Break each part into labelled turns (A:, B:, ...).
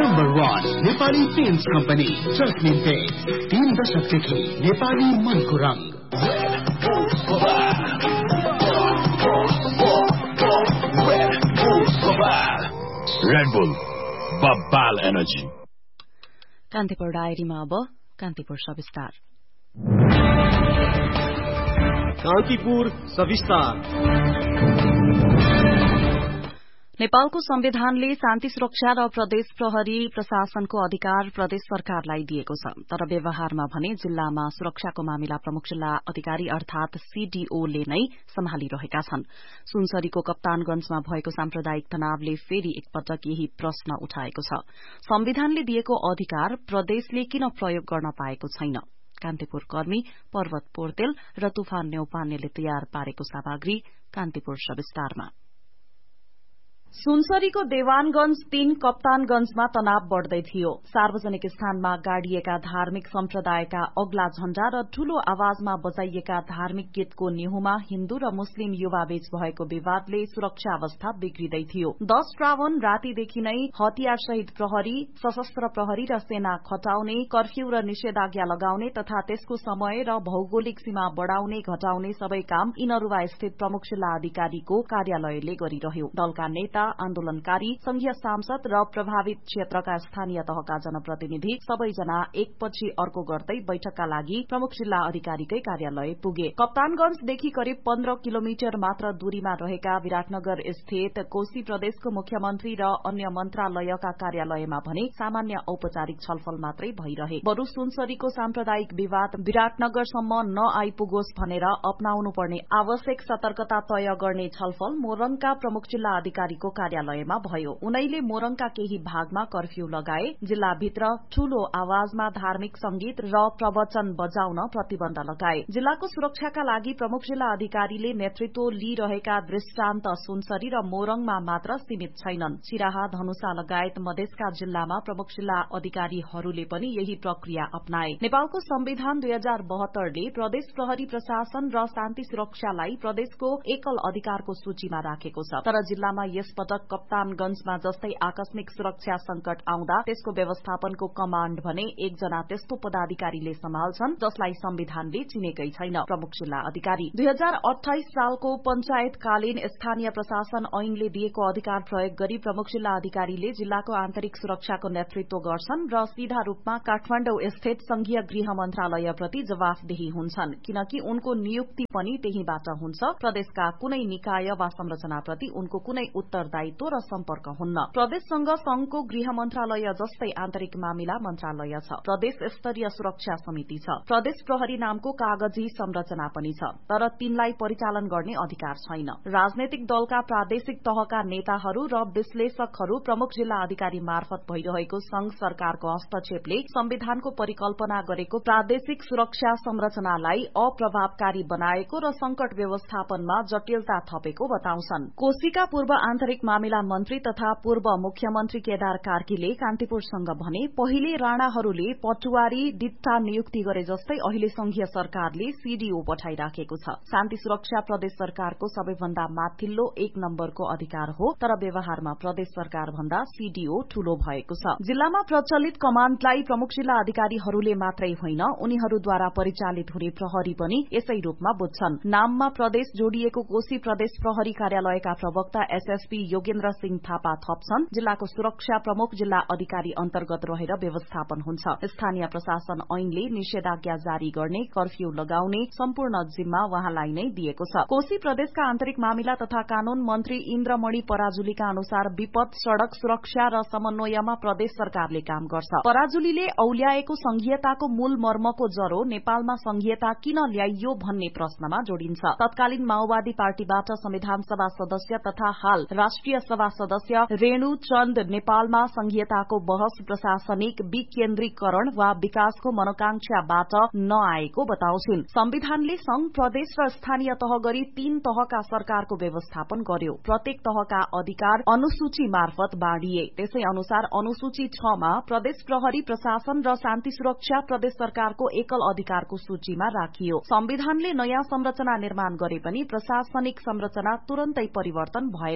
A: Number 1 Nepali paints company जस्मिन paints 3 दशकदेखि नेपाली मनको रंग।
B: Red bull बब्बाल energy.
C: कान्तिपुर डायरीमा अब कान्तिपुर सविस्तार।
D: कान्तिपुर सविस्तार।
C: नेपालको संविधानले शान्ति सुरक्षा र प्रदेश प्रहरी प्रशासनको अधिकार प्रदेश सरकारलाई दिएको छ, तर व्यवहारमा भने जिल्लामा सुरक्षाको मामिला प्रमुख जिल्ला अधिकारी अर्थात सीडीओले नै सम्हालिरहेका छन्। सुनसरीको कप्तानगंजमा भएको साम्प्रदायिक तनावले फेरि एकपटक यही प्रश्न उठाएको छ, संविधानले दिएको अधिकार प्रदेशले किन प्रयोग गर्न पाएको छैन? कान्तिपुर कर्मी पर्वत पोर्तेल र तुफान न्यौपानेले तयार पारेको सामग्री कान्तिपुर सविस्तारमा। सुनसरीको देवानगंज 3 कप्तानगंजमा तनाव बढ़दै थियो। सार्वजनिक स्थानमा गाडिएका धार्मिक सम्प्रदायका अग्ला झण्डा र ठूलो आवाजमा बजाइएका धार्मिक गीतको निहुमा हिन्दू र मुस्लिम युवाबीच भएको विवादले सुरक्षा अवस्था बिग्रिदै थियो। 10 श्रावण रातिदेखि नै हतियार सहित प्रहरी, सशस्त्र प्रहरी र सेना खटाउने, कर्फ्यू र निषेधाज्ञा लगाउने तथा त्यसको समय र भौगोलिक सीमा बढ़ाउने घटाउने सबै काम इनरुवा स्थित प्रमुख जिल्ला अधिकारीको कार्यालयले गरिरह्यो। दलका नेता, आन्दोलनकारी, संघीय सांसद र प्रभावित क्षेत्रका स्थानीय तहका जनप्रतिनिधि सबैजना एकपछि अर्को गर्दै बैठकका लागि प्रमुख जिल्ला अधिकारीकै कार्यालय पुगे। कप्तानगंजदेखि करिब 15 किलोमिटर मात्र दूरीमा रहेका विराटनगर स्थित कोशी प्रदेशको मुख्यमन्त्री र अन्य मन्त्रालयका कार्यालयमा भने सामान्य औपचारिक छलफल मात्रै भइरहे। बरु सुनसरीको साम्प्रदायिक विवाद विराटनगरसम्म नआइपुगोस् भनेर अपनाउनु पर्ने आवश्यक सतर्कता तय गर्ने छलफल मोरङका प्रमुख जिल्ला अधिकारीको कार्यालयमा भयो। उनैले मोरङका केही भागमा कर्फ्यू लगाए, जिल्लाभित्र ठूलो आवाजमा धार्मिक संगीत र प्रवचन बजाउन प्रतिबन्ध लगाए। जिल्लाको सुरक्षाका लागि प्रमुख जिल्ला अधिकारीले नेतृत्व लिइरहेका दृष्टान्त सुनसरी र मोरङमा मात्र सीमित छैनन्। सिराहा, धनुषा लगायत मधेसका जिल्लामा प्रमुख जिल्ला अधिकारीहरूले पनि यही प्रक्रिया अपनाए। नेपालको संविधान 2072 ले प्रदेश प्रहरी प्रशासन र शान्ति सुरक्षालाई प्रदेशको एकल अधिकारको सूचीमा राखेको छ, तर जिल्लामा यस पटक कप्तानगंजमा जस्तै आकस्मिक सुरक्षा संकट आउँदा त्यसको व्यवस्थापनको कमाण्ड भने एकजना त्यस्तो पदाधिकारीले सम्हाल्छन् जसलाई संविधानले चिनेकै छैन। प्रमुख जिल्ला अधिकारी 2028 सालको पञ्चायतकालीन स्थानीय प्रशासन ऐनले दिएको अधिकार प्रयोग गरी प्रमुख जिल्ला अधिकारीले जिल्लाको आन्तरिक सुरक्षाको नेतृत्व गर्छन् र सीधा रूपमा काठमाडौँ स्थित संघीय गृह मन्त्रालयप्रति जवाफदेही हुन्छन्, किनकि उनको नियुक्ति पनि त्यहीबाट हुन्छ। प्रदेशका कुनै निकाय वा संरचनाप्रति उनको कुनै उत्तरदायित्व र सम्पर्क हुन्न। प्रदेशसँग संघको गृह मन्त्रालय जस्तै आन्तरिक मामिला मन्त्रालय छ, प्रदेश स्तरीय सुरक्षा समिति छ, प्रदेश प्रहरी नामको कागजी संरचना पनि छ, तर तिनलाई परिचालन गर्ने अधिकार छैन। राजनैतिक दलका प्रादेशिक तहका नेताहरू र विश्लेषकहरू प्रमुख जिल्ला अधिकारी मार्फत भइरहेको संघ सरकारको हस्तक्षेपले संविधानको परिकल्पना गरेको प्रादेशिक सुरक्षा संरचनालाई अप्रभावकारी बनाएको र संकट व्यवस्थापनमा जटिलता थपेको बताउँछन्। कोशीका पूर्व आन्तरिक मामिला मन्त्री तथा पूर्व मुख्यमन्त्री केदार कार्कीले कान्तिपुरसँग भने पहिले राणाहरूले पटुवारी दिट्टा नियुक्ति गरे जस्तै अहिले संघीय सरकारले सीडीओ पठाइराखेको छ। शान्ति सुरक्षा प्रदेश सरकारको सबैभन्दा माथिल्लो 1 नम्बरको अधिकार हो, तर व्यवहारमा प्रदेश सरकार भन्दा सीडीओ ठूलो भएको छ। जिल्लामा प्रचलित कमाण्डलाई प्रमुख जिल्ला अधिकारीहरूले मात्रै होइन, उनीहरूद्वारा परिचालित हुने प्रहरी पनि यसै रूपमा बुझ्छन्। नाममा प्रदेश जोडिएको कोशी प्रदेश प्रहरी कार्यालयका प्रवक्ता एसएसपी योगेन्द्र सिंह थापा थप्छन्, जिल्लाको सुरक्षा प्रमुख जिल्ला अधिकारी अन्तर्गत रहेर व्यवस्थापन हुन्छ। स्थानीय प्रशासन ऐनले निषेधाज्ञा जारी गर्ने, कर्फ्यू लगाउने सम्पूर्ण जिम्मा उहाँलाई नै दिएको छ। कोशी प्रदेशका आन्तरिक मामिला तथा कानून मन्त्री इन्द्रमणि पराजुलीका अनुसार विपद, सड़क सुरक्षा र समन्वयमा प्रदेश सरकारले काम गर्छ। पराजुलीले औल्याएको संघीयताको मूल मर्मको जरो नेपालमा संघीयता किन ल्याइयो भन्ने प्रश्नमा जोडिन्छ। तत्कालीन माओवादी पार्टीबाट संविधान सभा सदस्य तथा हाल राष्ट्रिय सभा सदस्य रेणु चन्द नेपालमा संघीयताको बहस प्रशासनिक विकेन्द्रीकरण वा विकासको मनोकांक्षाबाट नआएको बताउँछिन्। संविधानले संघ, प्रदेश र स्थानीय तह गरी 3 तहका सरकारको व्यवस्थापन गर्यो। प्रत्येक तहका अधिकार अनुसूची मार्फत बाँडिए। त्यसै अनुसार अनुसूची 6 मा प्रदेश प्रहरी प्रशासन र शान्ति सुरक्षा प्रदेश सरकारको एकल अधिकारको सूचीमा राखियो। संविधानले नयाँ संरचना निर्माण गरे पनि प्रशासनिक संरचना तुरन्तै परिवर्तन भएन। जिल्ला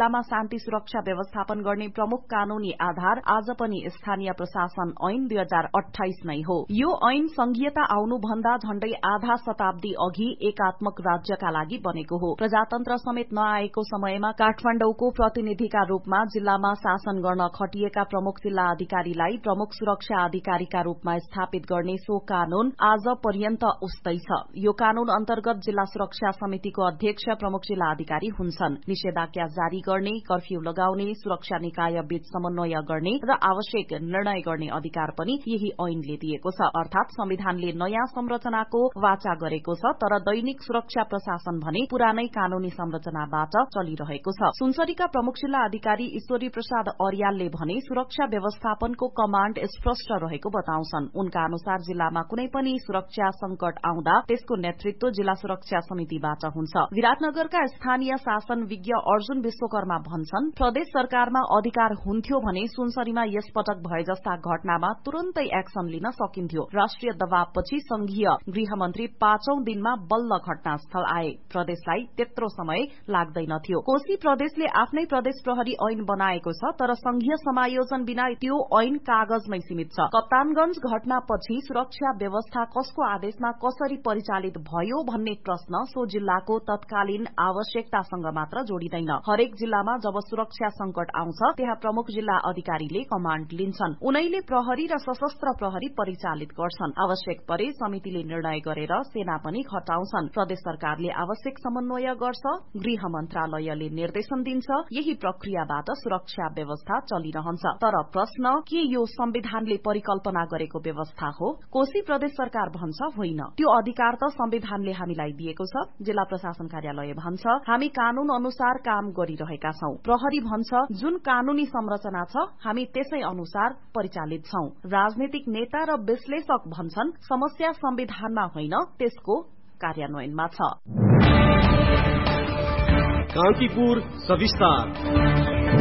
C: जिल्लामा शान्ति सुरक्षा व्यवस्थापन गर्ने प्रमुख कानूनी आधार आज पनि स्थानीय प्रशासन ऐन 2028 नै हो। यो ऐन संघीयता आउनुभन्दा झण्डै आधा शताब्दी अघि एकात्मक राज्यका लागि बनेको हो। प्रजातन्त्र समेत नआएको समयमा काठमाडौँको प्रतिनिधिका रूपमा जिल्लामा शासन गर्न खटिएका प्रमुख जिल्ला अधिकारीलाई प्रमुख सुरक्षा अधिकारीका रूपमा स्थापित गर्ने सो कानून आज पर्यन्त उस्तै छ। यो कानून अन्तर्गत जिल्ला सुरक्षा समितिको अध्यक्ष प्रमुख जिल्ला अधिकारी हुन्छन्। निषेधाज्ञा जारी गर्ने, कर्फ्यू लगाउने, सुरक्षा निकाय बीच समन्वय गर्ने र आवश्यक निर्णय गर्ने अधिकार पनि यही ऐनले दिएको छ। अर्थात संविधानले नयाँ संरचनाको वाचा गरेको छ, तर दैनिक सुरक्षा प्रशासन भने पुरानै कानूनी संरचनाबाट चलिरहेको छ। सुनसरीका प्रमुख जिल्ला अधिकारी ईश्वरी प्रसाद अर्यालले भने सुरक्षा व्यवस्थापनको कमाण्ड स्पष्ट रहेको बताउँछन्। उनका अनुसार जिल्लामा कुनै पनि सुरक्षा संकट आउँदा त्यसको नेतृत्व जिल्ला सुरक्षा समितिबाट हुन्छ। विराटनगरका स्थानीय शासन विज्ञ अर्जुन विश्वकर्मा भन्छन् प्रदेश सरकारमा अधिकार हुन्थ्यो भने सुनसरीमा यस पटक भए जस्ता घटनामा तुरन्तै एक्सन लिन सकिन्थ्यो। राष्ट्रिय दबावपछि संघीय गृहमन्त्री 5औं दिनमा बल्ल घटनास्थल आए। प्रदेशलाई त्यत्रो समय लाग्दैनथ्यो। कोशी प्रदेशले आफ्नै प्रदेश प्रहरी ऐन बनाएको छ, तर संघीय समायोजन बिना त्यो ऐन कागजमै सीमित छ। कप्तानगंज घटनापछि सुरक्षा व्यवस्था कसको आदेशमा कसरी परिचालित भयो भन्ने प्रश्न सो जिल्लाको तत्कालीन आवश्यकतासँग मात्र जोडिँदैन। हरेक जिल्लामा जब सुरक्षा संकट आउँछ त्यहाँ प्रमुख जिल्ला अधिकारीले कमाण्ड लिन्छन्। उनैले प्रहरी र सशस्त्र प्रहरी परिचालित गर्छन्। आवश्यक परे समितिले निर्णय गरेर सेना पनि खटाउँछन्। प्रदेश सरकारले आवश्यक समन्वय गर्छ, गृह मन्त्रालयले निर्देशन दिन्छ। यही प्रक्रियाबाट सुरक्षा व्यवस्था चलिरहन्छ। तर प्रश्न के यो संविधानले परिकल्पना गरेको व्यवस्था हो? कोशी प्रदेश सरकार भन्छ होइन, त्यो अधिकार त संविधानले हामीलाई दिएको छ। जिल्ला प्रशासन कार्यालय भन्छ हामी कानून अनुसार काम गरिरहेका छौं। प्रहरी भन्छ जुन कानूनी संरचना छ हामी त्यसै अनुसार परिचालित छौं। राजनीतिक नेता र विश्लेषक भन्छन् समस्या संविधानमा होइन त्यसको कार्यान्वयनमा छ।
D: कान्तिपुर सविस्तार।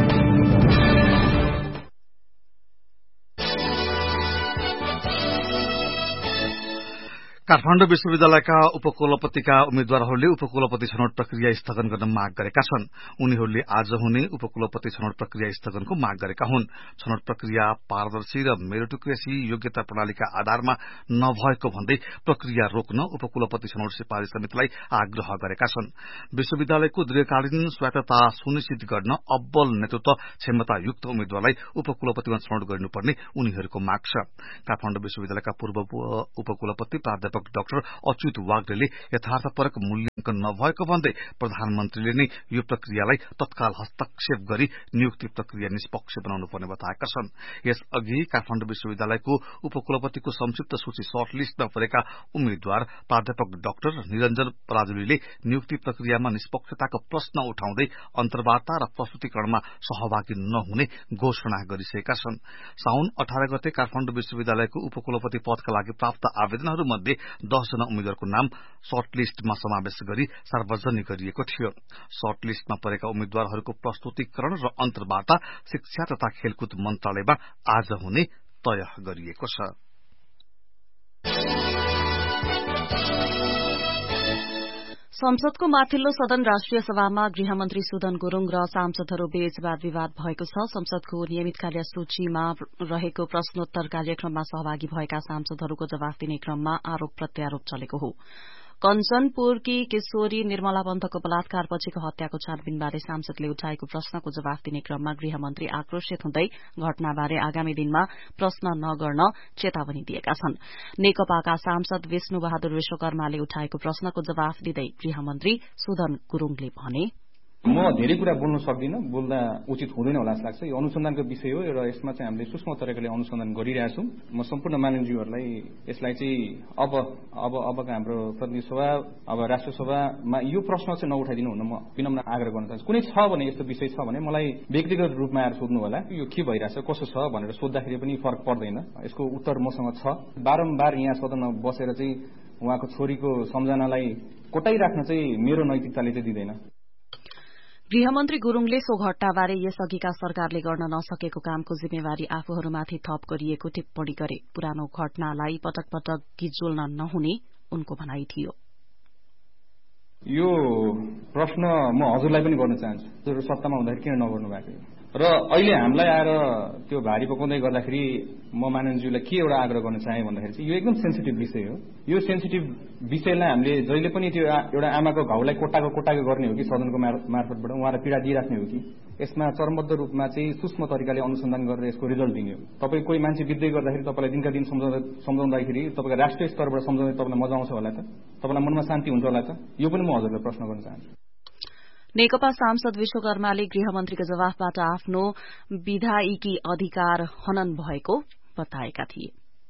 E: काठमाडौँ विश्वविद्यालयका उपकुलपतिका उम्मेद्वारहरूले उपकुलपति छनौट प्रक्रिया स्थगन गर्न माग गरेका छन्। उनीहरूले आज हुने उपकुलपति छनौट प्रक्रिया स्थगनको माग गरेका हुन्। छनौट प्रक्रिया पारदर्शी र मेरिटोक्रेसी योग्यता प्रणालीका आधारमा नभएको भन्दै प्रक्रिया रोक्न उपकुलपति छनौट सिफारिश समितिलाई आग्रह गरेका छन्। विश्वविद्यालयको दीर्घकालीन स्वायत्तता सुनिश्चित गर्न अब्बल नेतृत्व क्षमतायुक्त उम्मेद्वारलाई उपकुलपतिमा छनौट गरिनुपर्ने उनीहरूको माग छ। काठमाडौँ विश्वविद्यालयका पूर्व उपकुलपति प्राध्यापक डाक्टर अच्युत वाग्लेले यथार्थपरक मूल्याङ्कन नभएको भन्दै प्रधानमन्त्रीले नै यो प्रक्रियालाई तत्काल हस्तक्षेप गरी नियुक्ति प्रक्रिया निष्पक्ष बनाउनु पर्ने बताएका छन्। यसअघि काठमाडौँ विश्वविद्यालयको उपकुलपतिको संक्षिप्त सूची सर्टलिस्टमा परेका उम्मेद्वार प्राध्यापक डाक्टर निरञ्जन पराजुलीले नियुक्ति प्रक्रियामा निष्पक्षताको प्रश्न उठाउँदै अन्तर्वार्ता र प्रस्तुतिकरणमा सहभागी नहुने घोषणा गरिसकेका छन्। साउन 18 गते काठमाडौँ विश्वविद्यालयको उपकुलपति पदका लागि प्राप्त आवेदनहरूमध्ये 10 जना उम्मेद्वारको नाम सर्टलिस्टमा समावेश गरी सार्वजनिक गरिएको थियो। सर्टलिस्टमा परेका उम्मेद्वारहरूको प्रस्तुतिकरण र अन्तर्वार्ता शिक्षा तथा खेलकुद मन्त्रालयमा आज हुने तय गरिएको छ।
C: संसदको माथिल्लो सदन राष्ट्रिय सभामा गृहमन्त्री सुदन गुरूङ र सांसदहरू बीच वाद विवाद भएको छ। संसदको नियमित कार्यसूचीमा रहेको प्रश्नोत्तर कार्यक्रममा सहभागी भएका सांसदहरूको जवाफ दिने क्रममा आरोप प्रत्यारोप चलेको हो। कञ्चनपुरकी किशोरी निर्मला पन्तको बलात्कारपछिको हत्याको छानबिनबारे सांसदले उठाएको प्रश्नको जवाफ दिने क्रममा गृहमन्त्री आक्रोशित हुँदै घटनाबारे आगामी दिनमा प्रश्न नगर्न चेतावनी दिएका छन्। नेकपाका सांसद विष्णु बहादुर विश्वकर्माले उठाएको प्रश्नको जवाफ दिँदै गृहमन्त्री सुदन गुरूङले भने
F: म धेरै कुरा बोल्न सक्दिनँ, बोल्दा उचित हुँदैन होला जस्तो लाग्छ। यो अनुसन्धानको विषय हो र यसमा चाहिँ हामीले सूक्ष्म तरिकाले अनुसन्धान गरिरहेका छौं। म सम्पूर्ण माननीयज्यूहरूलाई यसलाई चाहिँ अबका हाम्रो प्रतिनिधि सभा अब राष्ट्र सभामा यो प्रश्न चाहिँ नउठाइदिनु हुन म विनम्र आग्रह गर्न चाहन्छु। कुनै छ भने यस्तो विषय छ भने मलाई व्यक्तिगत रूपमा आएर सोध्नु होला, यो के भइरहेछ कसो छ भनेर सोद्धाखेरि पनि फरक पर्दैन। यसको उत्तर मसँग छ। बारम्बार यहाँ सदनमा बसेर चाहिँ उहाँको छोरीको सम्झनालाई कोटाइराख्न चाहिँ मेरो नैतिकताले चाहिँ दिँदैन।
C: गृहमन्त्री गुरूङले सो घटनाबारे यसअघिका सरकारले गर्न नसकेको कामको जिम्मेवारी आफूहरूमाथि थप गरिएको टिप्पणी गरे। पुरानो घटनालाई पटक पटक गिजोल्न नहुने उनको भनाई थियो।
F: यो प्रश्न म हजुरलाई पनि गर्न चाहन्छु, हजुर सत्तामा हुँदाखेरि किन नगर्नु भएको र अहिले हामीलाई आएर त्यो भारी पकाउँदै गर्दाखेरि म माननीयज्यूलाई के एउटा आग्रह गर्न चाहे भन्दाखेरि चाहिँ यो एकदम सेन्सिटिभ विषय हो। यो सेन्सिटिभ विषयलाई हामीले जहिले पनि त्यो एउटा आमाको घाउलाई कोटाको गर्ने हो कि सदनको मार्फतबाट उहाँलाई पीडा दिइराख्ने हो कि यसमा चरमबद्ध रूपमा चाहिँ सूक्ष्म तरिकाले अनुसन्धान गरेर यसको रिजल्ट दिने हो। तपाईँ कोही मान्छे बित्दै गर्दाखेरि तपाईँलाई दिनका दिन सम्झाउँदाखेरि तपाईँको राष्ट्रिय स्तरबाट सम्झाउँदै तपाईँलाई मजा आउँछ होला त, तपाईँलाई मनमा शान्ति हुन्छ होला त? यो पनि म हजुरलाई प्रश्न गर्न चाहन्छु।
C: नेकपा सांसद विश्वकर्माले गृहमन्त्रीको जवाफबाट आफ्नो विधायिकी अधिकार हनन भएको बताएका थिए।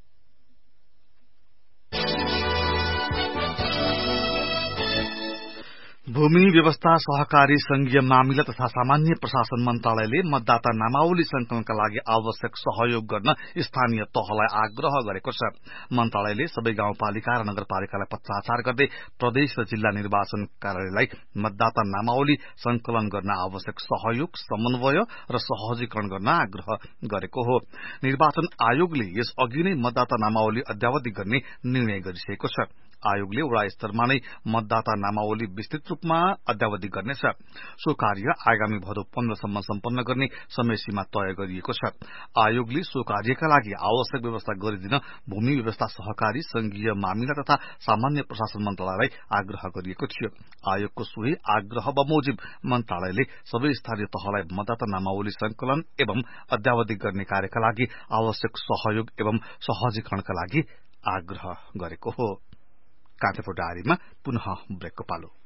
E: भूमि व्यवस्था सहकारी संघीय मामिला तथा सामान्य प्रशासन मन्त्रालयले मतदाता नामावली संकलनका लागि आवश्यक सहयोग गर्न स्थानीय तहलाई आग्रह गरेको छ। मन्त्रालयले सबै गाउँपालिका र नगरपालिकालाई पत्राचार गर्दै प्रदेश र जिल्ला निर्वाचन कार्यालयलाई मतदाता नामावली संकलन गर्न आवश्यक सहयोग, समन्वय र सहजीकरण गर्न आग्रह गरेको हो। निर्वाचन आयोगले यस अघि नै मतदाता नामावली अद्यावधि गर्ने निर्णय गरिसकेको छ। आयोगले वडा स्तरमा नै मतदाता नामावली विस्तृत रूपमा अद्यावधि गर्नेछ। सो कार्य आगामी भदौ 15 सम्म सम्पन्न गर्ने समय सीमा तय गरिएको छ। आयोगले सो कार्यका लागि आवश्यक व्यवस्था गरिदिन भूमि व्यवस्था सहकारी संघीय मामिला तथा सामान्य प्रशासन मन्त्रालयलाई आग्रह गरिएको थियो। आयोगको सोही आग्रह बमोजिम मन्त्रालयले सबै स्थानीय तहलाई मतदाता नामावली संकलन एवं अद्यावधि गर्ने कार्यका लागि आवश्यक सहयोग एवं सहजीकरणका लागि आग्रह गरेको हो। काठमाडौँ डायरीमा पुनः ब्रेकको पालो।